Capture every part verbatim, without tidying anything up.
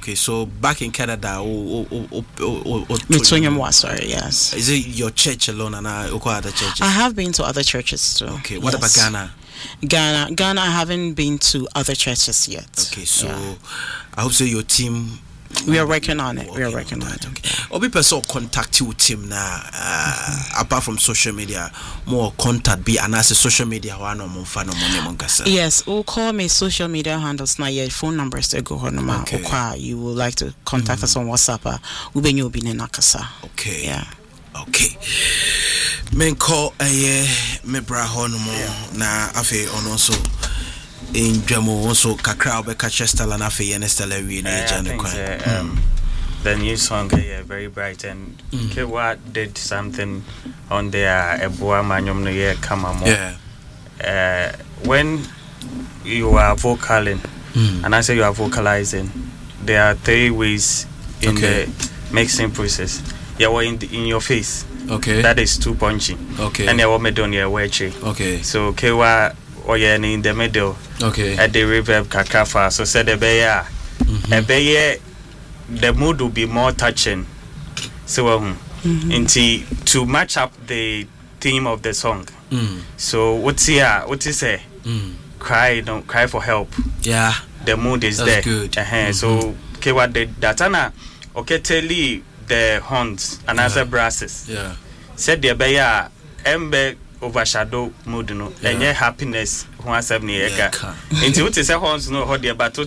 Okay, so back in Canada, oh, oh, oh, oh, oh, sorry, yes. Is it your church alone and I or other churches? I have been to other churches too. Okay, what yes. about Ghana? Ghana, Ghana, I haven't been to other churches yet. Okay, so yeah. I hope so. Your team. We are working on it. Okay, we are working on, on it. it. Okay. Or be person contact you team now. Uh, mm-hmm. Apart from social media, more contact be and as a social media one or more fan or money yes, we'll call me social media handles now. Your phone numbers to go on. Okay. You would like to contact mm-hmm. us on WhatsApp? We'll be be nakasa. Okay. Yeah. Okay. Men call a me bra honomo na afe on also. In Jamo also kakra be catch style and afi and style we na jana um the new song yeah, very bright and mm. Kewa did something on their eboa manyom no ye kama mo yeah uh when you are vocaling mm. and I say you are vocalizing there are three ways in okay. the mixing process yeah well in the, in your face okay that is too punchy okay and yeah what me done yeah weche okay so Kewa or yeah in the middle okay at the reverb kakafa so said the beya a beye the mood will be more touching so um mm-hmm. into to match up the theme of the song mm. so what's here what is say mm. cry don't cry for help yeah the mood is that's there good. Uh-huh. Mm-hmm. So okay what the datana okay tell you the horns and yeah. other brasses yeah said the beya embe overshadow mood no yeah. and happiness one seven eka into what is a horns no how the but to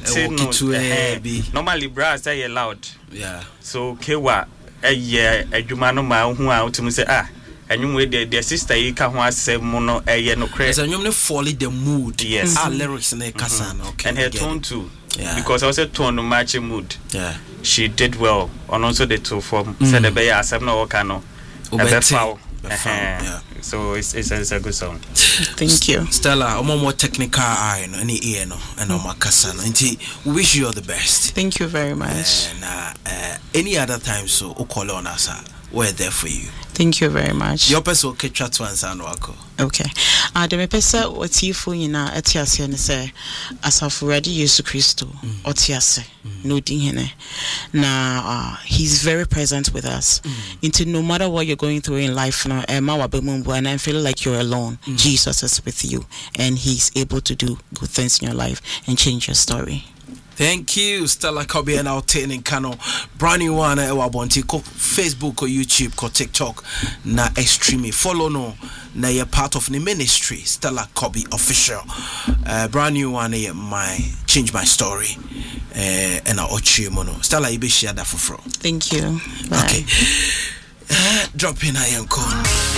no normally brass say loud yeah so kewa eh yeah adwuma no ma hu a utum say ah enwum we the sister yi ka ho asem no eh no crazy enwum no follow the mood yes ah lyrics na kasa no okay and her tone too yeah because also tone no match mood yeah she did well and also the two form said the be asem no work no obete yeah so it's, it's it's a good song. Thank you, Stella. Omo more technical eye no any ear no and omo kasa no nti we wish you all the best. Thank you very much. And uh, uh, any other time so o call on us we're there for you. Thank you very much. Your person okay chat once and wako. Okay. Uh the me pesa otifo nyina atiase ne say asafo ready Jesus Christo otiase no din hene. Na uh, he's very present with us. Mm. Into no matter what you're going through in life now and I feel like you're alone. Mm. Jesus is with you and he's able to do good things in your life and change your story. Thank you, Stella Kobe and our in Kano. Brand new one at Wabonti, Facebook or YouTube or TikTok. Na extreme follow no. Na you're part of the ministry. Stella Kobe official. Uh, brand new one eh, my change my story. Uh, and our Ochi mono. Stella, you be share that for free. Thank you. Bye. Okay. Uh, drop in I am